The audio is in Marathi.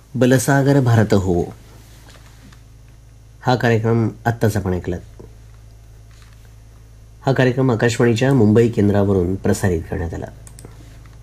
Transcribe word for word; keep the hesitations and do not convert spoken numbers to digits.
बलसागर भारत हो हा कार्यक्रम आत्ताच आपण ऐकलात. हा कार्यक्रम आकाशवाणीच्या मुंबई केंद्रावरून प्रसारित करण्यात आला.